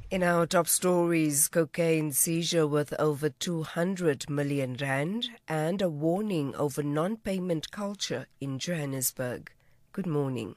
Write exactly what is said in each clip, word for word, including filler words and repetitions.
In our top stories, cocaine seizure worth over two hundred million rand and a warning over non-payment culture in Johannesburg. Good morning.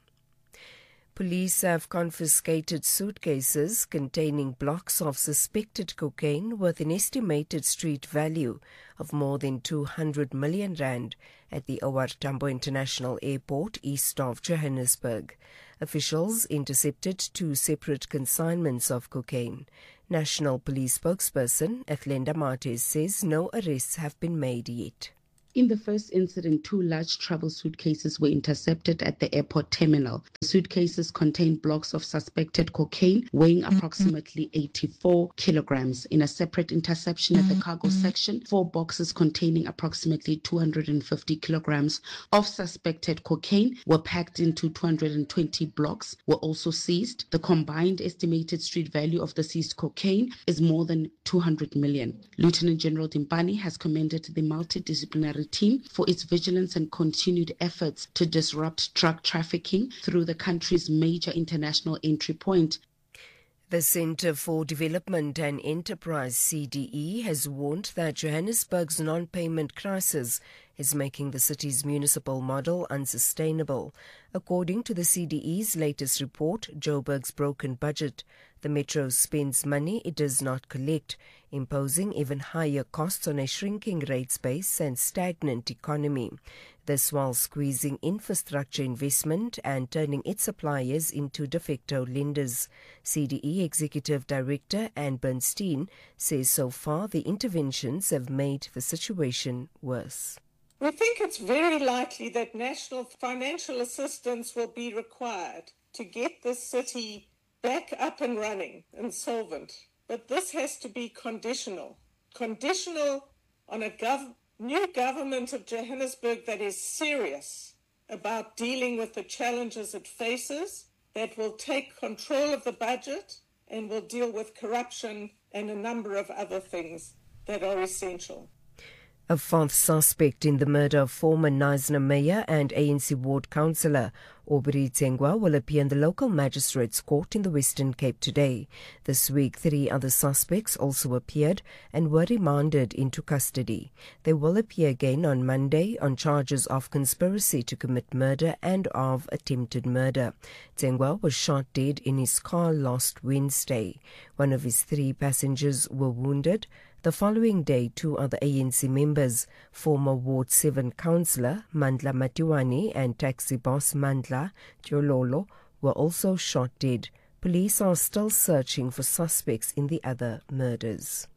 Police have confiscated suitcases containing blocks of suspected cocaine worth an estimated street value of more than two hundred million rand at the O R Tambo International Airport east of Johannesburg. Officials intercepted two separate consignments of cocaine. National Police spokesperson Athlenda Martes says no arrests have been made yet. In the first incident, two large travel suitcases were intercepted at the airport terminal. The suitcases contained blocks of suspected cocaine weighing approximately eighty-four kilograms. In a separate interception at the cargo section, four boxes containing approximately two hundred fifty kilograms of suspected cocaine were packed into two hundred twenty blocks were also seized. The combined estimated street value of the seized cocaine is more than two hundred million. Lieutenant General Dimpani has commended the multidisciplinary team for its vigilance and continued efforts to disrupt drug trafficking through the country's major international entry point. The Centre for Development and Enterprise, C D E, has warned that Johannesburg's non-payment crisis is making the city's municipal model unsustainable. According to the C D E's latest report, Joburg's broken budget, the metro spends money it does not collect, imposing even higher costs on a shrinking rates base and stagnant economy. This while squeezing infrastructure investment and turning its suppliers into de facto lenders. C D E Executive Director Anne Bernstein says so far the interventions have made the situation worse. We think it's very likely that national financial assistance will be required to get the city back up and running and solvent. But this has to be conditional. Conditional on a gov- new government of Johannesburg that is serious about dealing with the challenges it faces, that will take control of the budget and will deal with corruption and a number of other things that are essential. A fourth suspect in the murder of former Knysna Mayor and A N C Ward Councillor Aubrey Tsengwa will appear in the local magistrates' court in the Western Cape today. This week, three other suspects also appeared and were remanded into custody. They will appear again on Monday on charges of conspiracy to commit murder and of attempted murder. Tsengwa was shot dead in his car last Wednesday. One of his three passengers were wounded. The following day, two other A N C members, former Ward seven councillor Mandla Matiwani and taxi boss Mandla Tyololo, were also shot dead. Police are still searching for suspects in the other murders.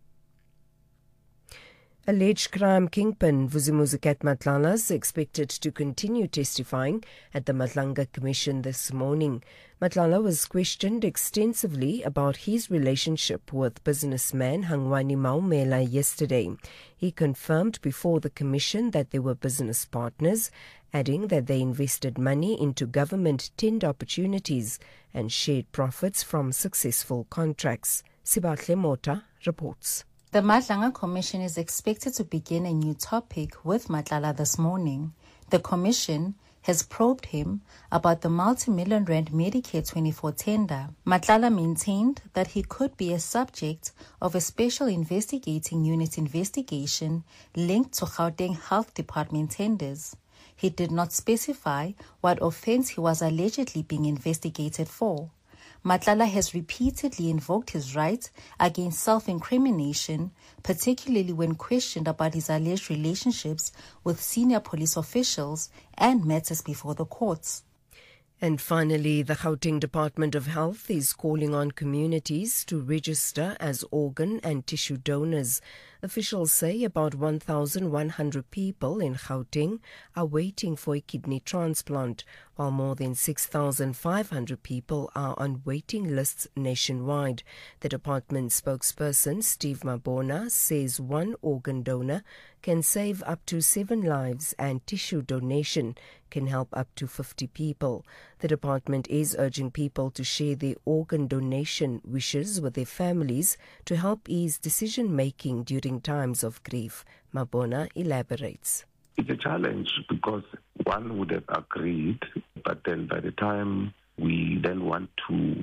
Alleged crime kingpin Vusimuzi Matlala is expected to continue testifying at the Matlanga Commission this morning. Matlala was questioned extensively about his relationship with businessman Hangwani Maumela yesterday. He confirmed before the Commission that they were business partners, adding that they invested money into government tender opportunities and shared profits from successful contracts. Sibatle Mota reports. The Matlanga Commission is expected to begin a new topic with Matlala this morning. The Commission has probed him about the multi-million rand Medicare twenty-four tender. Matlala maintained that he could be a subject of a special investigating unit investigation linked to Gauteng Health Department tenders. He did not specify what offence he was allegedly being investigated for. Matlala has repeatedly invoked his right against self-incrimination, particularly when questioned about his alleged relationships with senior police officials and matters before the courts. And finally, the Gauteng Department of Health is calling on communities to register as organ and tissue donors. Officials say about one thousand one hundred people in Gauteng are waiting for a kidney transplant, while more than six thousand five hundred people are on waiting lists nationwide. The department spokesperson, Steve Mabona, says one organ donor can save up to seven lives and tissue donation can help up to fifty people. The department is urging people to share their organ donation wishes with their families to help ease decision-making during times of grief. Mabona elaborates. It's a challenge because one would have agreed, but then by the time we then want to implement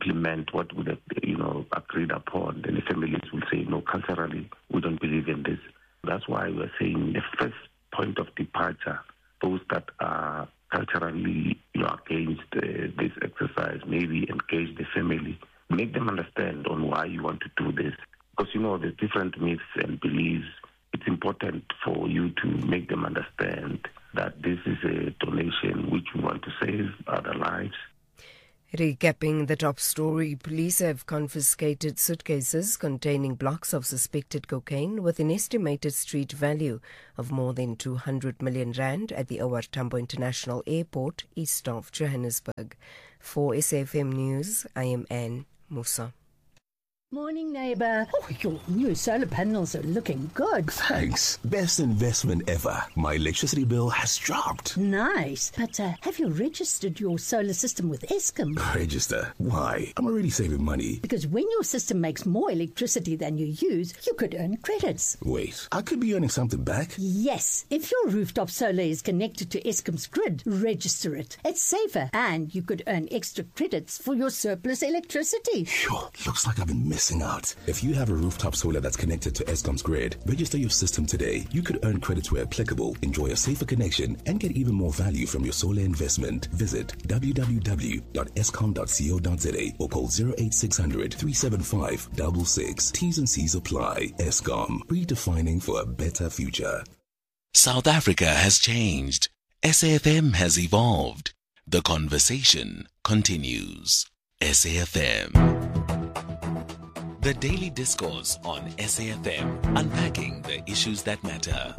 implement what would have, you know, agreed upon, then the families will say, no, culturally, we don't believe in this. That's why we're saying the first point of departure, those that are culturally, you know, against uh, this exercise, maybe engage the family, make them understand on why you want to do this. Because, you know, there's different myths and beliefs. It's important for you to make them understand that this is a donation which we want to save other lives. Recapping the top story, police have confiscated suitcases containing blocks of suspected cocaine with an estimated street value of more than two hundred million rand at the O R Tambo International Airport, east of Johannesburg. For S A F M News, I am Anne Musa. Morning, neighbour. Oh, your new solar panels are looking good. Thanks. Best investment ever. My electricity bill has dropped. Nice. But uh, have you registered your solar system with Eskom? Register? Why? I'm already saving money. Because when your system makes more electricity than you use, you could earn credits. Wait, I could be earning something back? Yes. If your rooftop solar is connected to Eskom's grid, register it. It's safer, and you could earn extra credits for your surplus electricity. Sure. Looks like I've been missing out. If you have a rooftop solar that's connected to Eskom's grid, register your system today. You could earn credits where applicable, enjoy a safer connection, and get even more value from your solar investment. Visit w w w dot eskom dot co dot za or call zero eight six hundred, three seven five, six six. T's and C's apply. Eskom, redefining for a better future. South Africa has changed. S A F M has evolved. The conversation continues. S A F M. The Daily Discourse on S A F M, unpacking the issues that matter.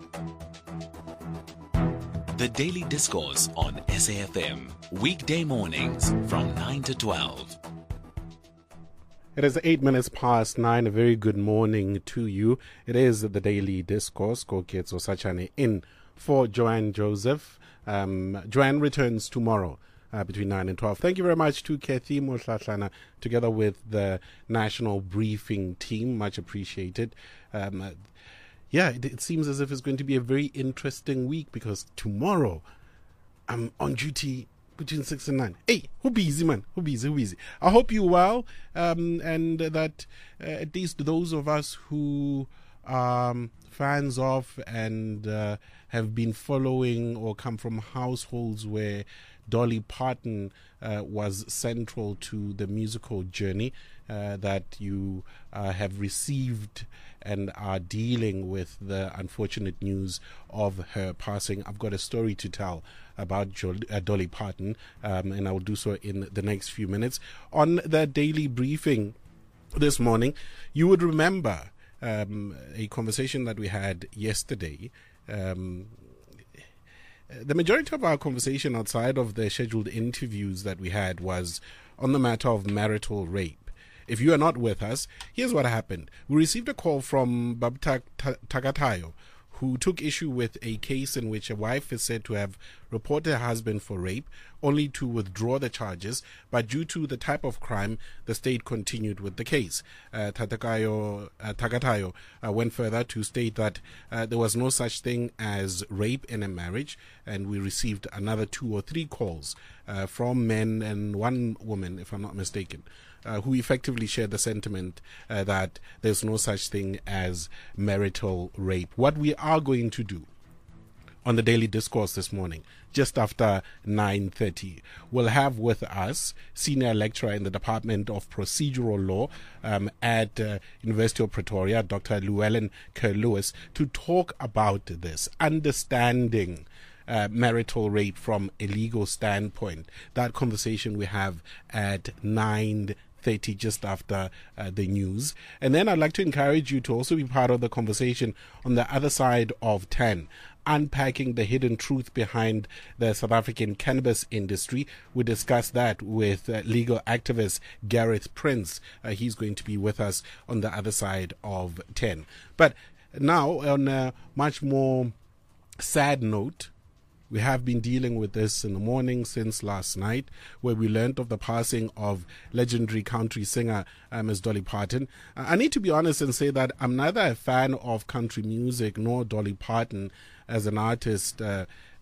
The Daily Discourse on S A F M, weekday mornings from nine to twelve. It is eight minutes past nine. A very good morning to you. It is the Daily Discourse. Koketso Sachane in for Joanne Joseph. Um, Joanne returns tomorrow. Uh, between nine and twelve. Thank you very much to Kathy Mohlahlana, together with the National Briefing team. Much appreciated. Um, uh, yeah, it, it seems as if it's going to be a very interesting week because tomorrow I'm on duty between six and nine. Hey, who busy, man? Who busy, who busy? I hope you're well, um, and that uh, at least those of us who are um, fans of and uh, have been following or come from households where Dolly Parton uh, was central to the musical journey, uh, that you uh, have received and are dealing with the unfortunate news of her passing. I've got a story to tell about jo- uh, Dolly Parton, um, and I will do so in the next few minutes. On the Daily Briefing this morning, you would remember um, a conversation that we had yesterday. Um, The majority of our conversation outside of the scheduled interviews that we had was on the matter of marital rape. If you are not with us, here's what happened. We received a call from Babita Tagatayo, who took issue with a case in which a wife is said to have reported her husband for rape, only to withdraw the charges, but due to the type of crime, the state continued with the case. Uh, Tatakayo, uh, Tagatayo uh, went further to state that uh, there was no such thing as rape in a marriage, and we received another two or three calls uh, from men and one woman, if I'm not mistaken, Uh, who effectively shared the sentiment uh, that there's no such thing as marital rape. What we are going to do on the Daily Discourse this morning, just after nine thirty, we'll have with us senior lecturer in the Department of Procedural Law um, at uh, University of Pretoria, Doctor Llewellyn Kerr-Lewis, to talk about this, understanding Uh, marital rape from a legal standpoint. That conversation we have at nine thirty, just after uh, the news. And then I'd like to encourage you to also be part of the conversation on the other side of ten, unpacking the hidden truth behind the South African cannabis industry. We discussed that with uh, legal activist Gareth Prince. Uh, he's going to be with us on the other side of ten. But now, on a much more sad note, we have been dealing with this in the morning since last night, where we learned of the passing of legendary country singer uh, Miss Dolly Parton. Uh, I need to be honest and say that I'm neither a fan of country music nor Dolly Parton as an artist uh,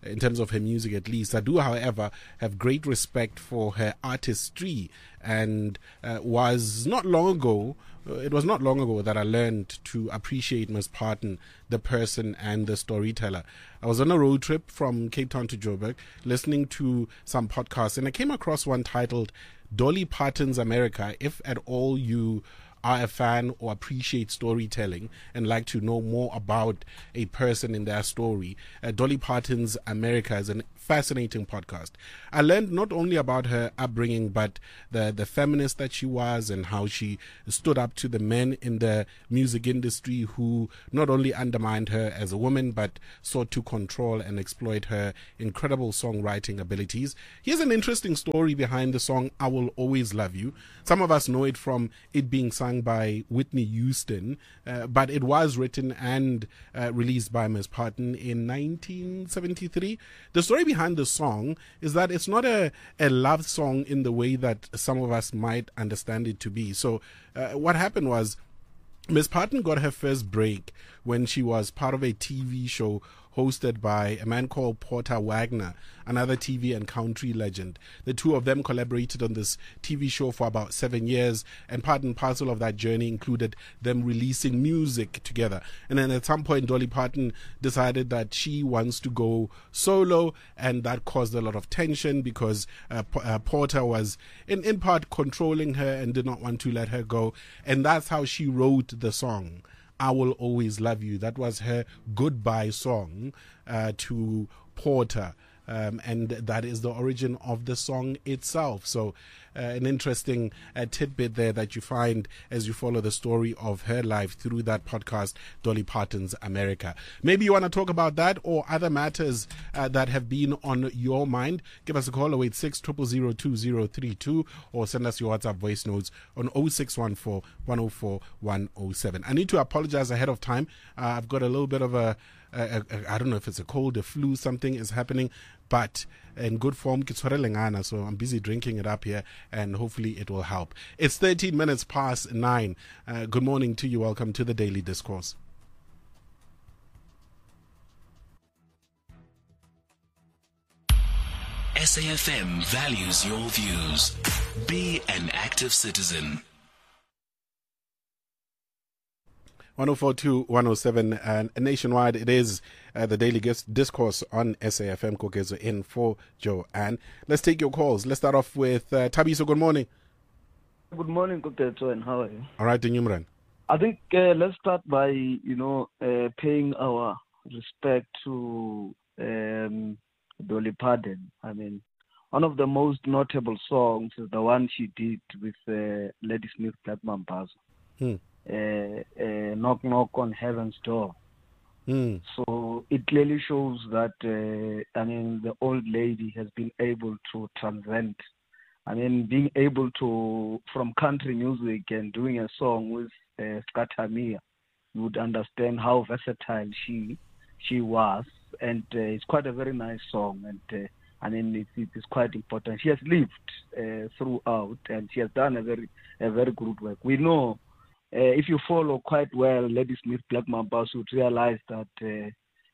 in terms of her music at least. I do, however, have great respect for her artistry, and uh, was not long ago, uh, it was not long ago that I learned to appreciate Miss Parton, the person and the storyteller. I was on a road trip from Cape Town to Joburg, listening to some podcasts, and I came across one titled Dolly Parton's America. If at all you are a fan or appreciate storytelling and like to know more about a person in their story, uh, Dolly Parton's America is a fascinating podcast. I learned not only about her upbringing, but the, the feminist that she was and how she stood up to the men in the music industry who not only undermined her as a woman, but sought to control and exploit her incredible songwriting abilities. Here's an interesting story behind the song I Will Always Love You. Some of us know it from it being sung by Whitney Houston, uh, but it was written and uh, released by Miss Parton in nineteen seventy-three. The story behind the song is that it's not a, a love song in the way that some of us might understand it to be. So uh, what happened was Miss Parton got her first break when she was part of a T V show hosted by a man called Porter Wagner, another T V and country legend. The two of them collaborated on this T V show for about seven years, and part and parcel of that journey included them releasing music together. And then at some point, Dolly Parton decided that she wants to go solo, and that caused a lot of tension because uh, P- uh, Porter was in, in part controlling her and did not want to let her go. And that's how she wrote the song I Will Always Love You. That was her goodbye song uh, to Porter. Um, and that is the origin of the song itself. So uh, an interesting uh, tidbit there that you find as you follow the story of her life through that podcast, Dolly Parton's America. Maybe you want to talk about that or other matters uh, that have been on your mind. Give us a call, oh eight six, zero zero zero, two zero three two, or send us your WhatsApp voice notes on oh six one four, one oh four, one oh seven. I need to apologize ahead of time. Uh, I've got a little bit of a Uh, I don't know if it's a cold, a flu, something is happening, but in good form, so I'm busy drinking it up here, and hopefully it will help. It's thirteen minutes past nine. Uh, good morning to you. Welcome to the Daily Discourse. S A F M values your views. Be an active citizen. one oh four two, one oh seven, and nationwide it is uh, the Daily Discourse on S A F M. Kokezo in for Joanne. Let's take your calls. Let's start off with uh, Tabiso. Good morning. Good morning, Kokezo, and how are you? All right, Nyumran. I think uh, let's start by, you know, uh, paying our respect to um, Dolly Parton. I mean, one of the most notable songs is the one she did with uh, Ladysmith Black Mambazo. Hmm. Uh, uh, knock knock on heaven's door. Mm. So it clearly shows that uh, I mean the old lady has been able to transcend. I mean being able to from country music and doing a song with uh, Skatamia, you would understand how versatile she she was, and uh, it's quite a very nice song, and uh, I mean it, it is quite important. She has lived uh, throughout, and she has done a very a very good work. We know. Uh, if you follow quite well Ladysmith Black Mambazo, you would realize that uh,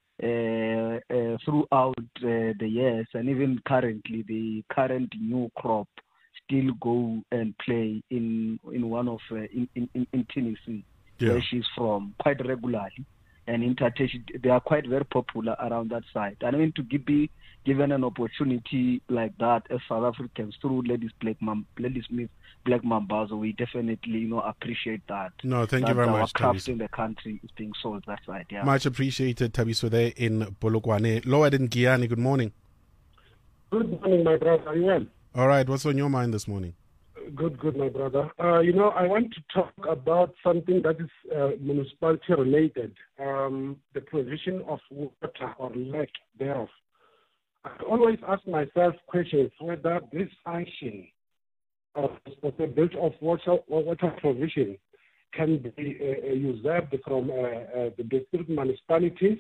uh, uh, throughout uh, the years and even currently, the current new crop still go and play in in one of uh, in, in, in Tennessee, yeah, where she's from, quite regularly. And in Tateshi, they are quite very popular around that side. And I mean, to give, be given an opportunity like that as South Africans through Ladies Black Mam, Ladysmith Black Mambazo, we definitely, you know, appreciate that. No, thank that you very our much, craft Tabiso. in the country is being sold that side. Yeah. Much appreciated, Tabiso, there in Polokwane. Lower than Gianni, good morning. Good morning, my brother. Are you well? All right, what's on your mind this morning? Good, good, my brother. Uh, you know, I want to talk about something that is uh, municipality related, um, the provision of water or lack thereof. I always ask myself questions whether this function of responsibility of water, water provision can be uh, usurped from uh, uh, the district municipalities,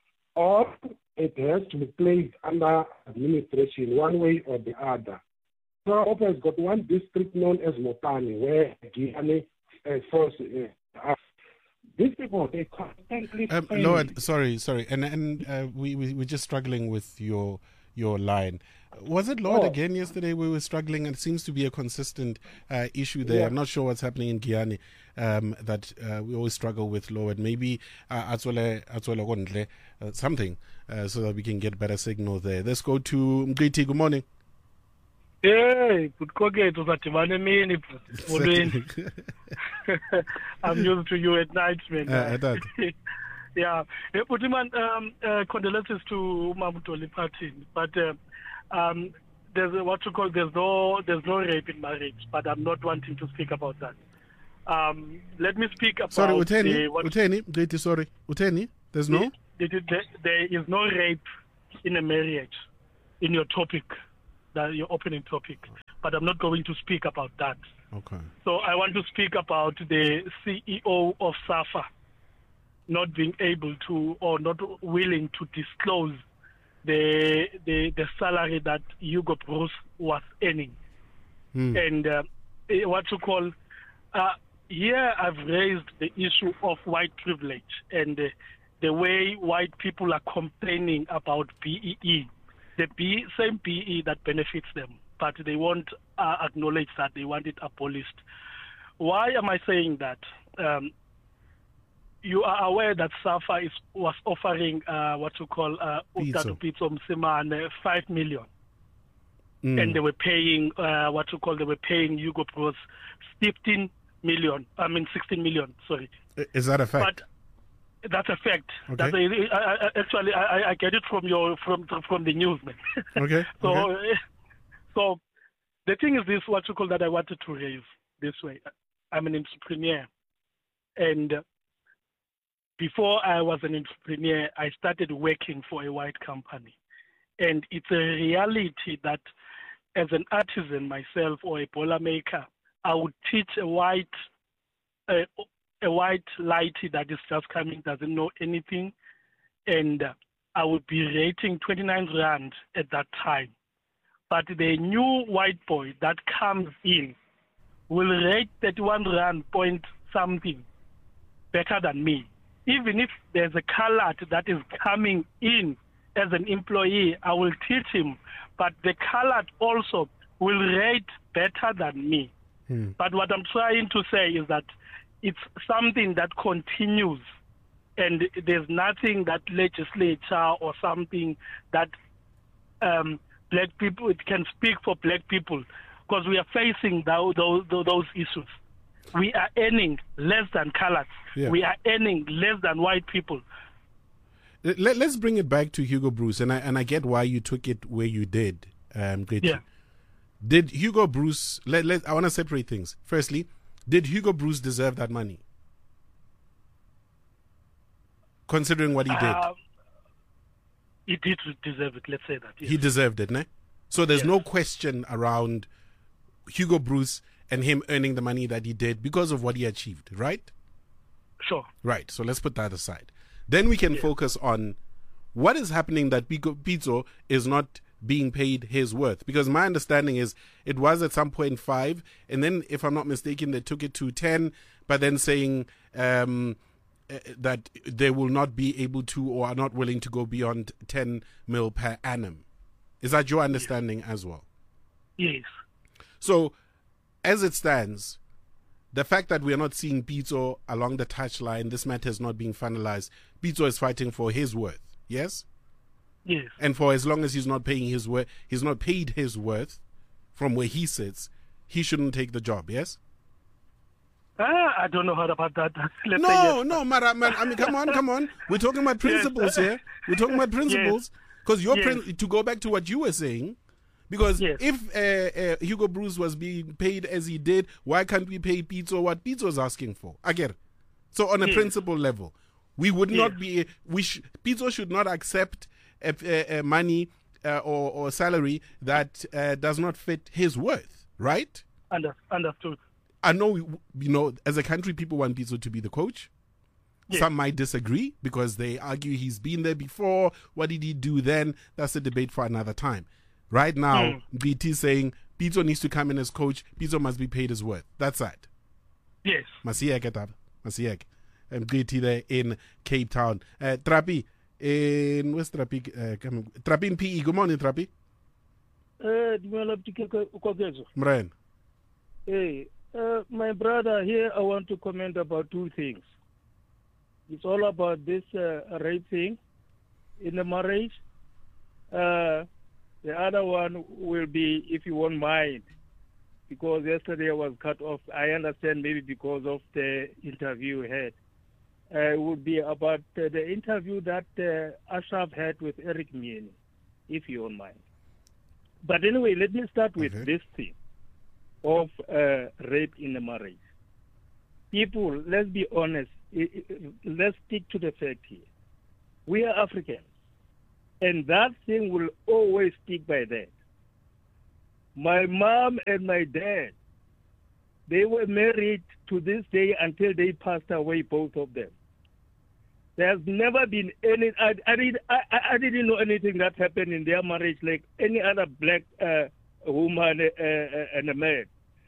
or it has to be placed under administration one way or the other. South has got one district known as Mopani, where Gianni uh, falls uh, These people, they constantly um, Lord, sorry, sorry. And and uh, we, we, we're just struggling with your your line. Was it Lord oh. again yesterday we were struggling? And it seems to be a consistent uh, issue there. Yeah. I'm not sure what's happening in Guyana um, that uh, we always struggle with Lord. Maybe uh, Atswele, Atswele Gondle, uh, something uh, so that we can get better signal there. Let's go to Mgiti. Good morning. Hey, good cockade was at one minute. I'm used to you at night, man. Uh, that. Yeah. Hey, Putiman, um, uh, condolences to Mamutoli Party, but uh, um, there's a, what you call there's no there's no rape in marriage, but I'm not wanting to speak about that. Um, let me speak about. Sorry, Uteni. The, what, Uteni, Mgiti, sorry, Uteni. There's no. The, the, the, there is no rape in a marriage. In your topic. That your opening topic, but I'm not going to speak about that. Okay. So I want to speak about the C E O of SAFA not being able to or not willing to disclose the the, the salary that Hugo Broos was earning. Hmm. And uh, what you call, uh, here I've raised the issue of white privilege and uh, the way white people are complaining about B E E. The B, same B E that benefits them, but they won't uh, acknowledge that they want it abolished. Why am I saying that? Um, you are aware that SAFA is, was offering uh, what you call uh, Utatu Pitso Msimane five million, mm. and they were paying uh, what you call they were paying Hugo Broos fifteen million. I mean sixteen million. Sorry. Is that a fact? But, That's a fact. Okay. That's a, I, I, actually, I, I get it from your from from the news, man. Okay. so, okay. so the thing is this: what you call that I wanted to raise this way. I'm an entrepreneur, and before I was an entrepreneur, I started working for a white company, and it's a reality that as an artisan myself or a boiler maker, I would teach a white. Uh, a white lighty that is just coming, doesn't know anything, and uh, I would be rating twenty-nine rand at that time. But the new white boy that comes in will rate thirty-one rand point something better than me. Even if there's a colored that is coming in as an employee, I will teach him, but the colored also will rate better than me. Hmm. But what I'm trying to say is that it's something that continues, and there's nothing that legislature or something that um, black people it can speak for black people, because we are facing those, those, those issues. We are earning less than colors. Yeah. We are earning less than white people. Let, let's bring it back to Hugo Broos, and I and I get why you took it where you did. Um, yeah. Did Hugo Broos? Let, let I want to separate things. Firstly, did Hugo Broos deserve that money? Considering what he did. Uh, he did deserve it, let's say that. Yes. He deserved it, ne? So there's yes. no question around Hugo Broos and him earning the money that he did because of what he achieved, right? Sure. Right, so let's put that aside. Then we can yes. focus on what is happening that Pitso is not being paid his worth, because my understanding is it was at some point five, and then if I'm not mistaken they took it to ten, but then saying um, uh, that they will not be able to or are not willing to go beyond ten mil per annum. Is that your understanding yes. as well? Yes. So as it stands, the fact that we are not seeing Pitso along the touchline, this matter is not being finalized, Pitso is fighting for his worth, yes? Yes. And for as long as he's not paying his worth, he's not paid his worth from where he sits, he shouldn't take the job, yes? Ah, I don't know how about that. Let's no, yes. no, Mara, man, I mean, come on, come on. We're talking about principles yes. here. We're talking about principles. Because yes. your yes. prin- to go back to what you were saying, because yes. if uh, uh, Hugo Broos was being paid as he did, why can't we pay Pitso what Pitso is asking for? I get it. So on a yes. principle level, we would yes. not be, we sh- Pitso should not accept A, a, a money uh, or, or salary that uh, does not fit his worth, right? Under, understood. I know, we, you know, as a country, people want Pitso to be the coach. Yes. Some might disagree because they argue he's been there before. What did he do then? That's a debate for another time. Right now, mm. B T is saying Pitso needs to come in as coach. Pitso must be paid his worth. That's that. Yes. Masiyeke, Masiyeke. um, there in Cape Town. Uh, Trapi, in where's Trapi? Uh, Trapi in P E. Good morning, Trapi. Uh, Mren. Hey, uh, my brother, here I want to comment about two things. It's all about this uh, rape thing in the marriage. Uh, the other one will be, if you won't mind, because yesterday I was cut off. I understand maybe because of the interview we had. Uh, it would be about uh, the interview that uh, Ashraf had with Eric Mieni, if you won't mind. But anyway, let me start with okay. this thing of uh, rape in the marriage. People, let's be honest. Let's stick to the fact here. We are Africans, and that thing will always stick by that. My mom and my dad, they were married to this day until they passed away, both of them. There's never been any, I, I, did, I, I didn't know anything that happened in their marriage like any other black uh, woman uh, uh, and a man.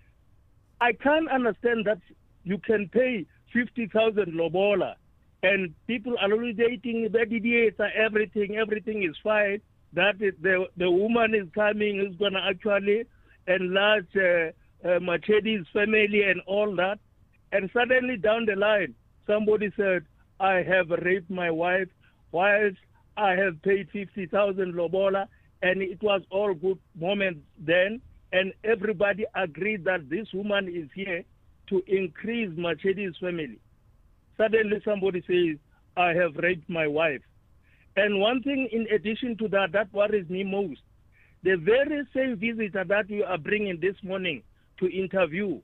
I can't understand that you can pay fifty thousand lobola and people are already dating, everything, everything is fine. That is, the, the woman is coming, is going to actually enlarge uh, uh, Mercedes family and all that. And suddenly down the line, somebody said, I have raped my wife, whilst I have paid fifty thousand lobola, and it was all good moments then, and everybody agreed that this woman is here to increase Mercedes family. Suddenly somebody says, I have raped my wife. And one thing in addition to that, that worries me most, the very same visitor that you are bringing this morning to interview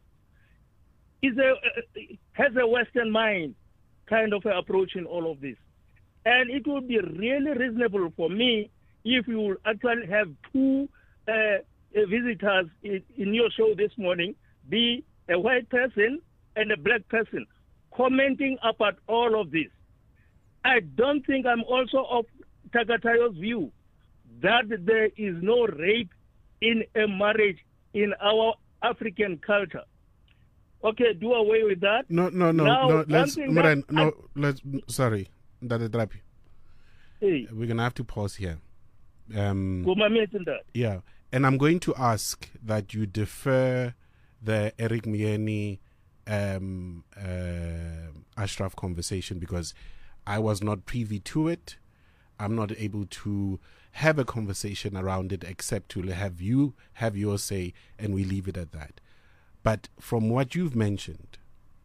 is a, has a Western mind kind of approach in all of this. And it would be really reasonable for me if you would actually have two uh, visitors in, in your show this morning, be a white person and a black person, commenting about all of this. I don't think I'm also of Takatayo's view that there is no rape in a marriage in our African culture. Okay, do away with that. No, no, no, now, no. Let's, Moran, no, I, let's. Sorry, that hey. We're gonna have to pause here. Um, that. Yeah, and I'm going to ask that you defer the Eric Mieni um, uh, Ashraf conversation because I was not privy to it. I'm not able to have a conversation around it except to have you have your say, and we leave it at that. But from what you've mentioned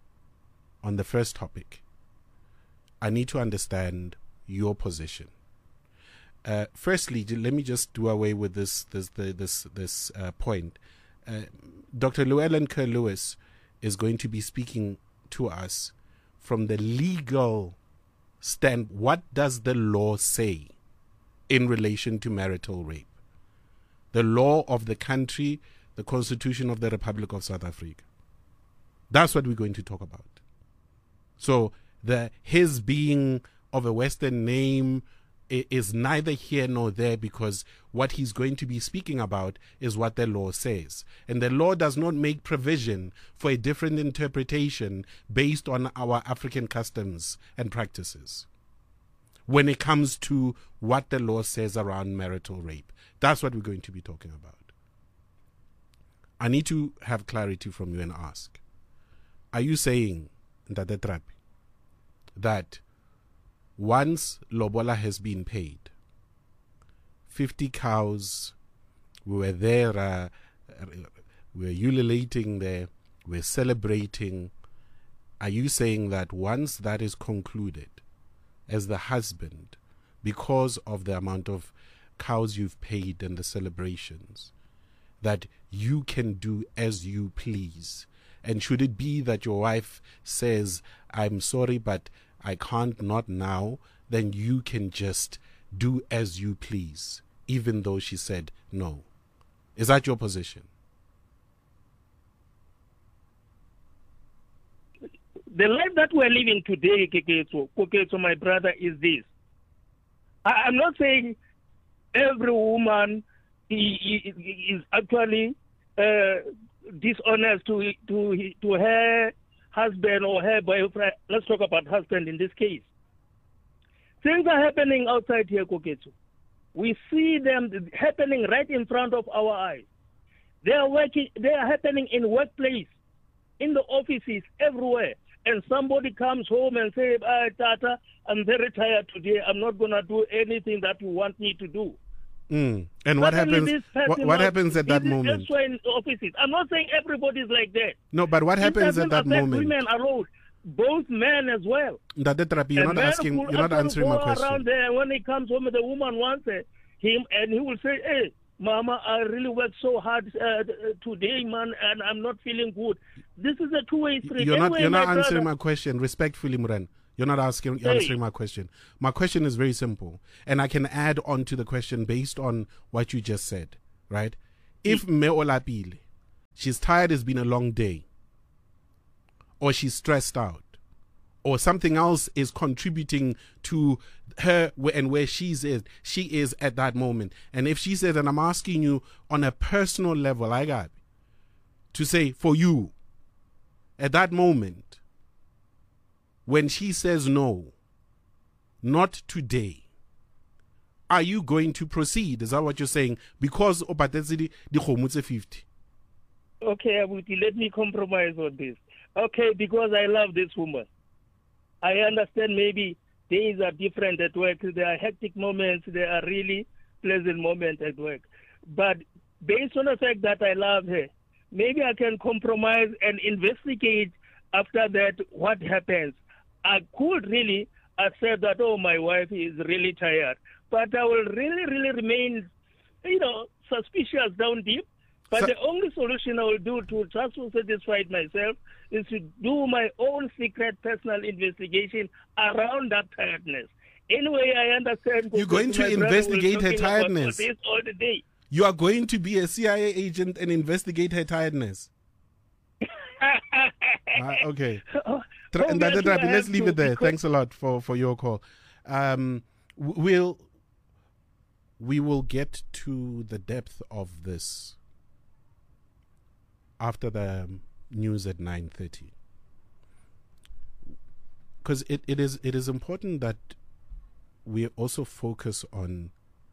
on the first topic, I need to understand your position. Uh, firstly, let me just do away with this this this this, this uh, point. Uh, Doctor Llewellyn Kerr-Lewis is going to be speaking to us from the legal stand. What does the law say in relation to marital rape? The law of the country, the Constitution of the Republic of South Africa. That's what we're going to talk about. So the his being of a Western name is neither here nor there, because what he's going to be speaking about is what the law says. And the law does not make provision for a different interpretation based on our African customs and practices when it comes to what the law says around marital rape. That's what we're going to be talking about. I need to have clarity from you and ask, are you saying, Ndade Trapi, that once lobola has been paid, fifty cows, we were there, uh, we were ululating there, we're celebrating, are you saying that once that is concluded, as the husband, because of the amount of cows you've paid and the celebrations, that you can do as you please? And should it be that your wife says, I'm sorry, but I can't, not now, then you can just do as you please, even though she said no? Is that your position? The life that we're living today, Keketo, Keketo, my brother, is this. I, I'm not saying every woman is actually uh, dishonest to to to her husband or her boyfriend, let's talk about husband in this case. Things are happening outside here, Koketsu. We see them happening right in front of our eyes. They are working, they are happening in workplace, in the offices, everywhere. And somebody comes home and says, ah, Tata, I'm very tired today. I'm not going to do anything that you want me to do. Mm. And what happens? What, what happens at that moment? Also in offices. I'm not saying everybody's like that. No, but what happens at that moment? Women alone, both men as well. You're not asking. You're not answering my question. Around there, when he comes home, the woman wants uh, him, and he will say, "Hey, Mama, I really worked so hard uh, today, man, and I'm not feeling good." This is a two-way street. You're not. Anyway, you're not my answering brother, my question respectfully, Muran. You're not asking Hey. answering my question. My question is very simple, and I can add on to the question based on what you just said, right? If Me Olapile, she's tired, it's been a long day, or she's stressed out, or something else is contributing to her wh- and where she's is, she is at that moment. And if she says, and I'm asking you on a personal level, I got to say for you, at that moment, when she says no, not today, are you going to proceed? Is that what you're saying? Because Opatezidi the Khomutse fifty. Okay, Abuti, let me compromise on this. Okay, because I love this woman. I understand maybe days are different at work. There are hectic moments. There are really pleasant moments at work. But based on the fact that I love her, maybe I can compromise and investigate after that what happens. I could really accept that, oh, my wife is really tired. But I will really, really remain, you know, suspicious down deep. But So- the only solution I will do to just to satisfy myself is to do my own secret personal investigation around that tiredness. Anyway, I understand. You're going to my brother was investigate her talking about tiredness. this all the day. You are going to be a C I A agent and investigate her tiredness. Ah, okay. Tra- Oh, and well, that- do I that- let's have leave to? it there. Because- Thanks a lot for, for your call. Um, w- we'll we will get to the depth of this after the um, news at nine thirty, because it, it is it is important that we also focus on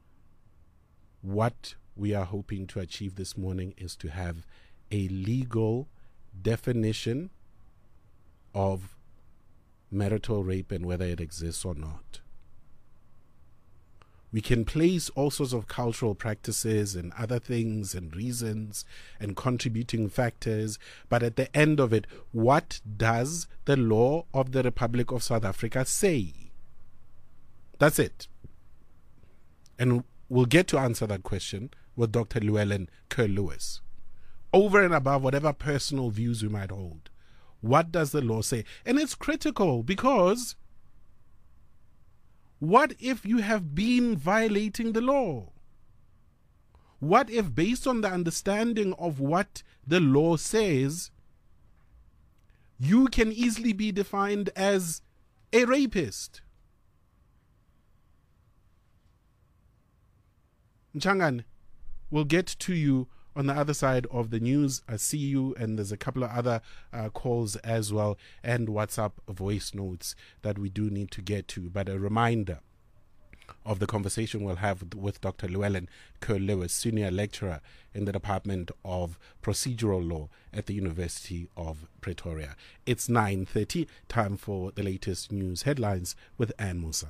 what we are hoping to achieve this morning is to have a legal definition of marital rape and whether it exists or not. We can place all sorts of cultural practices and other things and reasons and contributing factors, but at the end of it, what does the law of the Republic of South Africa say? That's it. And we'll get to answer that question with Doctor Llewellyn Kerr-Lewis. Over and above whatever personal views we might hold, what does the law say? And it's critical because what if you have been violating the law? What if, based on the understanding of what the law says, you can easily be defined as a rapist? Mchangan, we'll get to you on the other side of the news. I see you, and there's a couple of other uh, calls as well, and WhatsApp voice notes that we do need to get to. But a reminder of the conversation we'll have with, with Doctor Llewellyn Kerr-Lewis, Senior Lecturer in the Department of Procedural Law at the University of Pretoria. It's nine thirty, time for the latest news headlines with Anne Musa.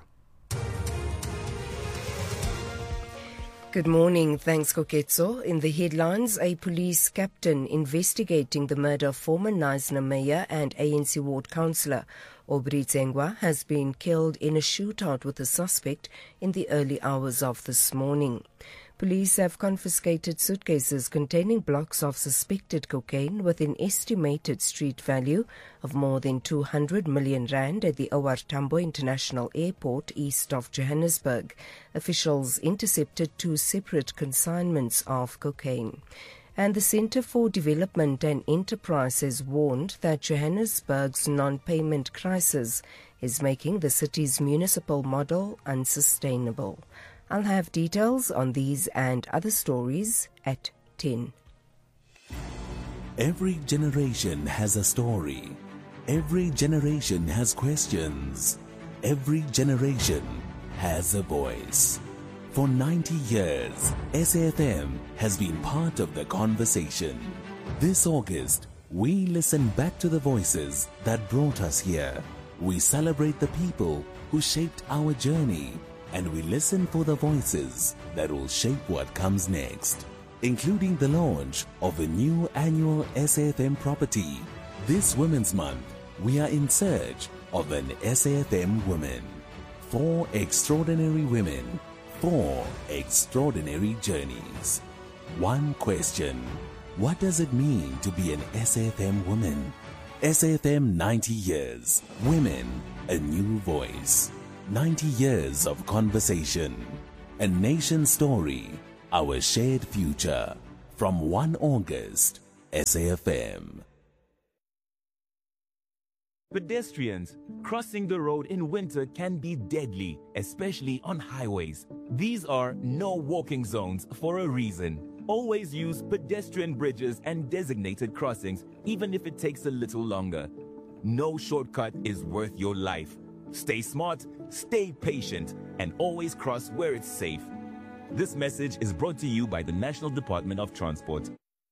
Good morning. Thanks, Koketso. In the headlines, a police captain investigating the murder of former Knysna mayor and A N C ward councillor Aubrey Tsengwa has been killed in a shootout with a suspect in the early hours of this morning. Police have confiscated suitcases containing blocks of suspected cocaine with an estimated street value of more than two hundred million rand at the O R Tambo International Airport east of Johannesburg. Officials intercepted two separate consignments of cocaine. And the Centre for Development and Enterprise has warned that Johannesburg's non-payment crisis is making the city's municipal model unsustainable. I'll have details on these and other stories at ten. Every generation has a story. Every generation has questions. Every generation has a voice. For ninety years, S A F M has been part of the conversation. This August, we listen back to the voices that brought us here. We celebrate the people who shaped our journey, and we listen for the voices that will shape what comes next, including the launch of a new annual S A F M property. This Women's Month, we are in search of an S A F M woman. Four extraordinary women, four extraordinary journeys. One question: what does it mean to be an S A F M woman? S A F M ninety years. Women, a new voice. ninety years of conversation. A nation story. Our shared future. From first of August, S A F M. Pedestrians, crossing the road in winter can be deadly, especially on highways. These are no walking zones for a reason. Always use pedestrian bridges and designated crossings, even if it takes a little longer. No shortcut is worth your life. Stay smart, stay patient, and always cross where it's safe. This message is brought to you by the National Department of Transport.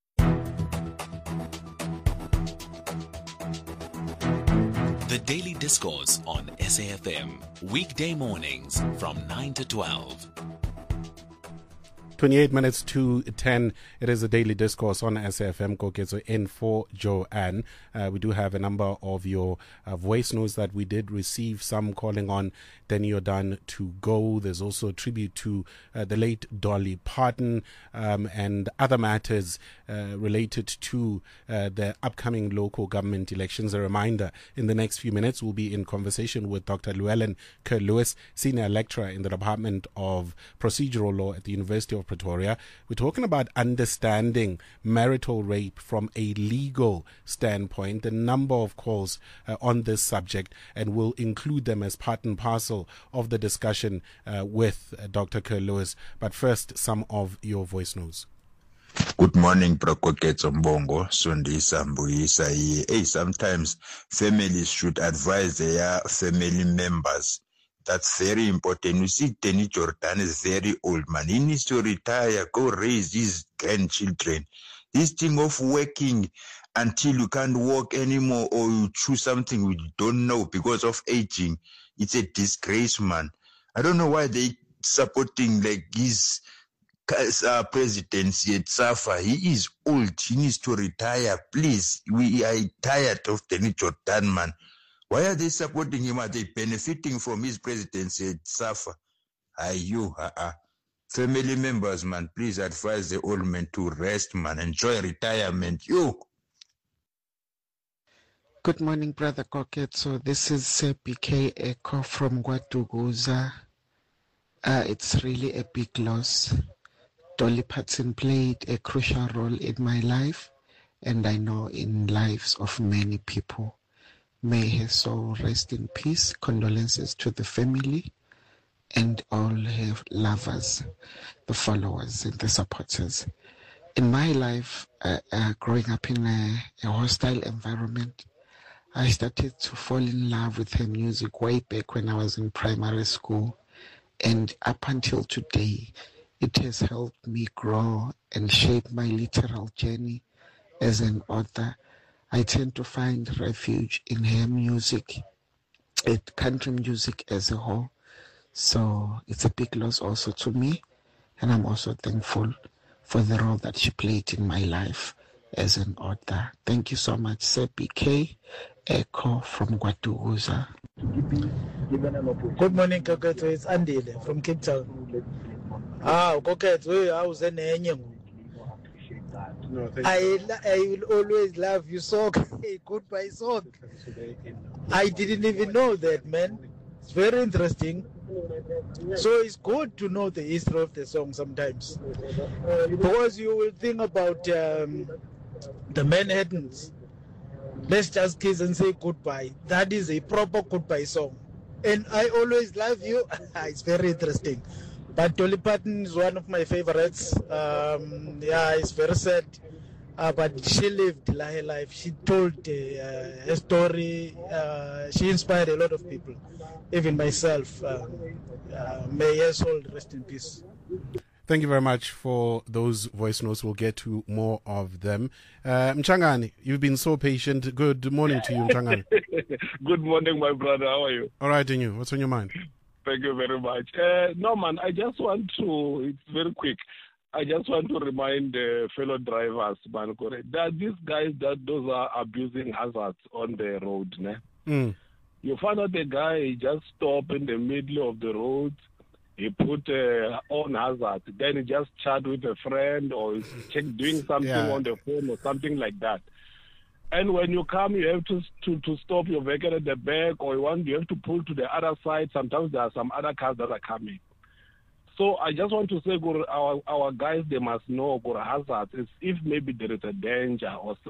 The Daily Discourse on S A F M. Weekday mornings from nine to twelve. twenty-eight minutes to ten. It is a Daily Discourse on S A F M. Koketso in for Joanne. Uh, we do have a number of your uh, voice notes that we did receive, some calling on Danny Jordan to go. There's also a tribute to uh, the late Dolly Parton um, and other matters uh, related to uh, the upcoming local government elections. A reminder, in the next few minutes, we'll be in conversation with Doctor Llewellyn Kerr-Lewis, Senior Lecturer in the Department of Procedural Law at the University of Pretoria. We're talking about understanding marital rape from a legal standpoint. A number of calls uh, on this subject, and we'll include them as part and parcel of the discussion uh, with uh, Doctor Kerr-Lewis. But first, some of your voice notes. Good morning, Prokoketso Mbongo, Sundisa Mbuyisa. Hey, sometimes families should advise their family members. That's very important. You see, Danny Jordan is very old, man. He needs to retire, go raise his grandchildren. This thing of working until you can't walk anymore or you choose something we don't know because of aging, it's a disgrace, man. I don't know why they supporting like his uh, presidency at Safa. He is old. He needs to retire, please. We are tired of Danny Jordan, man. Why are they supporting him? Are they benefiting from his presidency at Safa? Are you, uh-uh. Family members, man, please advise the old man to rest, man. Enjoy retirement. You. Good morning, Brother Cocket. So this is B K Echo from Guatuguza. Uh, it's really a big loss. Dolly Parton played a crucial role in my life, and I know in lives of many people. May her soul rest in peace. Condolences to the family and all her lovers, the followers and the supporters. In my life, uh, uh, growing up in a, a hostile environment, I started to fall in love with her music way back when I was in primary school. And up until today, it has helped me grow and shape my literal journey as an author. I tend to find refuge in her music, at country music as a whole. So it's a big loss also to me. And I'm also thankful for the role that she played in my life as an author. Thank you so much, Sepi K. Echo from Guatuguza. Good morning, Koketo. It's Andile from Cape Town. Ah, Koketo, I was in No, I, I will always love you, song. Hey, goodbye, song. I didn't even know that, man. It's very interesting. So it's good to know the history of the song sometimes. Because you will think about um, the Manhattans. Let's just kiss and say goodbye. That is a proper goodbye song. And I always love you. It's very interesting. But Dolly Parton is one of my favorites. Um, yeah, it's very sad. Uh, but she lived her life. She told uh, her story. Uh, she inspired a lot of people, even myself. Um, uh, may her soul rest in peace. Thank you very much for those voice notes. We'll get to more of them. Uh, Mchangani, you've been so patient. Good morning to you, Mchangani. Good morning, my brother. How are you? All right, and you? What's on your mind? Thank you very much. Uh, Norman, I just want to, it's very quick. I just want to remind uh, fellow drivers, man, that these guys that those are abusing hazards on the road. Ne? Mm. You find out the guy he just stop in the middle of the road. He put uh, on hazard. Then he just chat with a friend or he's check, doing something Yeah. on the phone or something like that. And when you come, you have to, to to stop your vehicle at the back, or you want you have to pull to the other side. Sometimes there are some other cars that are coming. So I just want to say, Guru, our our guys, they must know Guru hazards. Is if maybe there is a danger or